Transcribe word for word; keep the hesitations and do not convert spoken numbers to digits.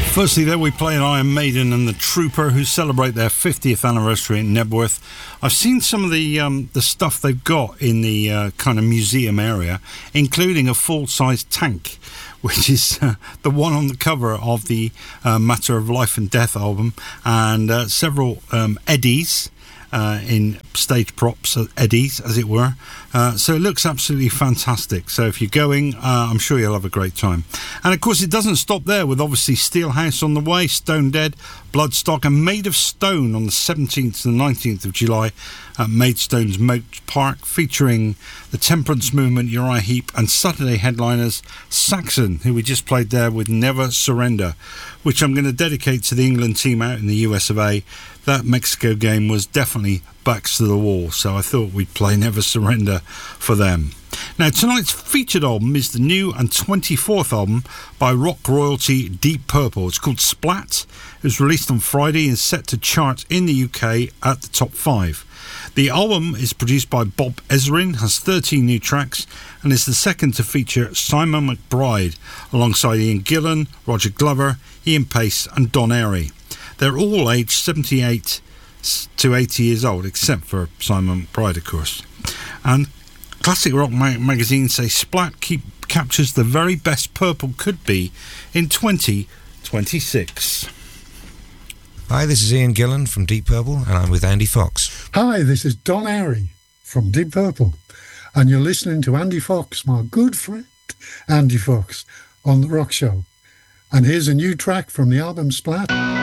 Firstly, there we play an Iron Maiden and the Trooper, who celebrate their fiftieth anniversary in Knebworth. I've seen some of the um, the stuff they've got in the uh, kind of museum area, including a full-size tank, which is uh, the one on the cover of the uh, Matter of Life and Death album, and uh, several um, eddies. Uh, in stage props, uh, eddies, as it were. Uh, so it looks absolutely fantastic. So if you're going, uh, I'm sure you'll have a great time. And of course, it doesn't stop there, with obviously Steelhouse on the way, Stone Dead, Bloodstock, and Made of Stone on the seventeenth to the nineteenth of July at Maidstone's Moat Park, featuring the Temperance Movement, Uriah Heep, and Saturday headliners Saxon, who we just played there with Never Surrender, which I'm going to dedicate to the England team out in the U S of A. That Mexico game was definitely backs to the wall, so I thought we'd play Never Surrender for them. Now, tonight's featured album is the new and twenty-fourth album by rock royalty Deep Purple. It's called Splat. It was released on Friday and set to chart in the U K at the top five. The album is produced by Bob Ezrin, has thirteen new tracks, and is the second to feature Simon McBride alongside Ian Gillan, Roger Glover, Ian Pace and Don Airey. They're all aged seventy-eight to eighty years old, except for Simon McBride, of course. And Classic Rock ma- magazine say Splat keep, captures the very best Purple could be in twenty twenty-six. Hi, this is Ian Gillan from Deep Purple, and I'm with Andy Fox. Hi, this is Don Airey from Deep Purple, and you're listening to Andy Fox, my good friend Andy Fox, on The Rock Show. And here's a new track from the album Splat.